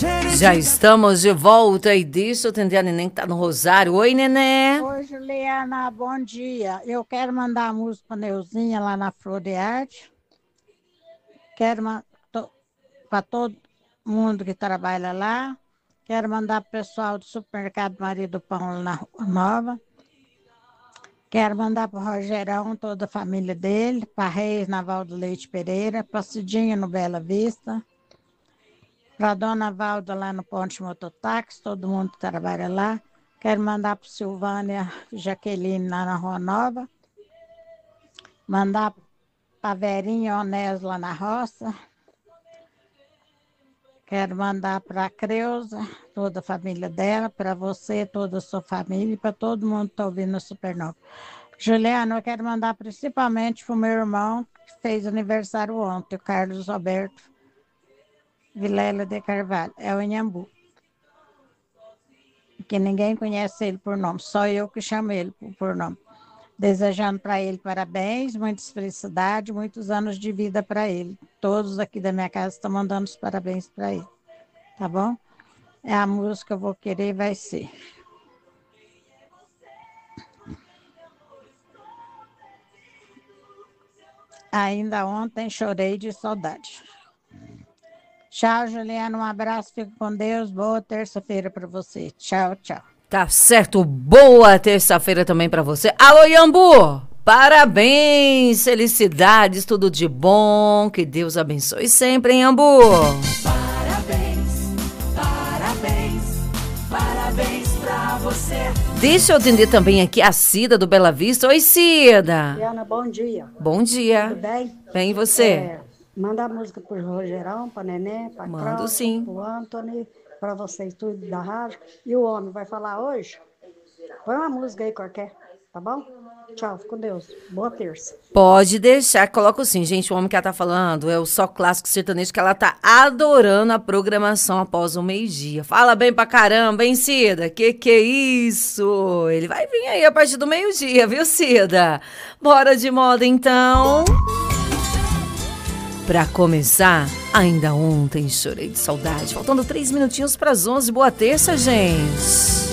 Já estamos de volta e deixa eu atender a neném que tá no Rosário. Oi, neném. Oi, Juliana, bom dia. Eu quero mandar a música para Neuzinha lá na Flor de Arte. Quero para todo mundo que trabalha lá. Quero mandar para o pessoal do Supermercado Maria do Pão lá na Rua Nova. Quero mandar para o Rogerão, toda a família dele, para Reis Naval do Leite Pereira, para Cidinha no Bela Vista, para Dona Valda lá no Ponte Mototáxi, todo mundo que trabalha lá. Quero mandar para Silvânia Jaqueline lá na Rua Nova. Mandar para Verinha Onés lá na roça. Quero mandar para a Creuza, toda a família dela, para você, toda a sua família, e para todo mundo que está ouvindo a Supernova. Juliana, eu quero mandar principalmente para o meu irmão, que fez aniversário ontem, o Carlos Alberto Vilela de Carvalho, é o Inhambu. Que ninguém conhece ele por nome, só eu que chamo ele por nome. Desejando para ele parabéns, muitas felicidades, muitos anos de vida para ele. Todos aqui da minha casa estão mandando os parabéns para ele, tá bom? É a música que eu vou querer, vai ser. Ainda ontem chorei de saudade. Tchau, Juliana, um abraço, fico com Deus, boa terça-feira para você. Tchau, tchau. Tá certo, boa terça-feira também pra você. Alô, Iambu! Parabéns, felicidades, tudo de bom, que Deus abençoe sempre, hein, Iambu? Parabéns, parabéns, parabéns pra você. Deixa eu atender também aqui a Cida do Bela Vista. Oi, Cida. Diana, bom dia. Bom dia. Tudo bem? Bem, e você? Manda a música pro Rogerão, pra Neném, pra Mando Cláudia, sim. pro Anthony, pra vocês tudo da rádio. E o homem vai falar hoje? Põe uma música aí qualquer, tá bom? Tchau, fico com Deus. Boa terça. Pode deixar, coloca assim, gente, o homem que ela tá falando é o Só Clássico Sertanejo, que ela tá adorando a programação após o meio-dia. Fala bem pra caramba, hein, Cida? Que é isso? Ele vai vir aí a partir do meio-dia, viu, Cida? Bora de moda, então. Pra começar, ainda ontem chorei de saudade. Faltando 3 minutinhos pras 11. Boa terça, gente.